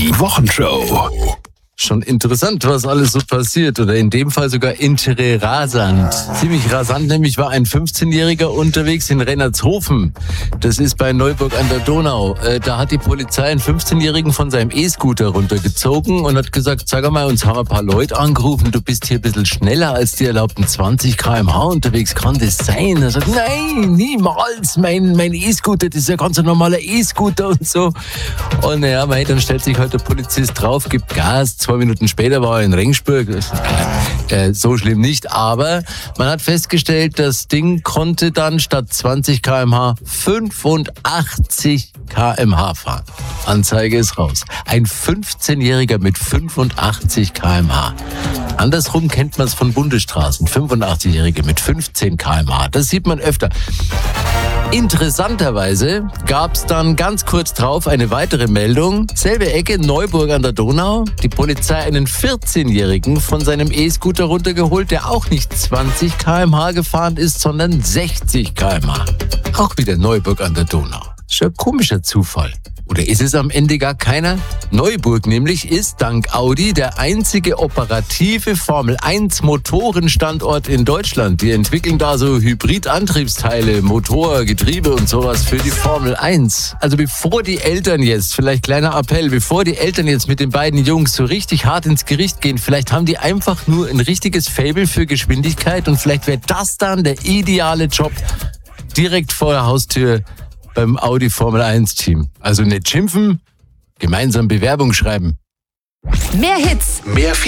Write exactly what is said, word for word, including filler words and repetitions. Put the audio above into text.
Die Wochenshow. Schon interessant, was alles so passiert. Oder in dem Fall sogar intere rasant. Ziemlich rasant, nämlich war ein fünfzehnjähriger unterwegs in Rennertshofen. Das ist bei Neuburg an der Donau. Äh, da hat die Polizei einen fünfzehnjährigen von seinem E-Scooter runtergezogen und hat gesagt, sag mal, uns haben ein paar Leute angerufen, du bist hier ein bisschen schneller als die erlaubten zwanzig Kilometer pro Stunde unterwegs. Kann das sein? Er sagt, nein, niemals. Mein, mein E-Scooter, das ist ja ganz ein normaler E-Scooter und so. Und naja, dann stellt sich halt der Polizist drauf, gibt Gas. Zwei Minuten später war er in Regensburg. Äh, so schlimm nicht, aber man hat festgestellt, das Ding konnte dann statt zwanzig Kilometer pro Stunde fünfundachtzig Kilometer pro Stunde fahren. Anzeige ist raus. Ein fünfzehnjähriger mit fünfundachtzig Kilometer pro Stunde. Andersrum kennt man es von Bundesstraßen. fünfundachtzig-Jährige mit fünfzehn Kilometer pro Stunde. Das sieht man öfter. Interessanterweise gab es dann ganz kurz drauf eine weitere Meldung. Selbe Ecke, Neuburg an der Donau. Die Polizei einen vierzehnjährigen von seinem E-Scooter runtergeholt, der auch nicht zwanzig Kilometer pro Stunde gefahren ist, sondern sechzig Kilometer pro Stunde. Auch wieder Neuburg an der Donau. Ist ja ein komischer Zufall. Oder ist es am Ende gar keiner? Neuburg nämlich ist dank Audi der einzige operative Formel eins Motorenstandort in Deutschland. Die entwickeln da so Hybridantriebsteile, Motor, Getriebe und sowas für die Formel eins. Also bevor die Eltern jetzt, vielleicht kleiner Appell, bevor die Eltern jetzt mit den beiden Jungs so richtig hart ins Gericht gehen, vielleicht haben die einfach nur ein richtiges Faible für Geschwindigkeit und vielleicht wäre das dann der ideale Job direkt vor der Haustür beim Audi Formel eins Team. Also nicht schimpfen, gemeinsam Bewerbung schreiben. Mehr Hits, Mehr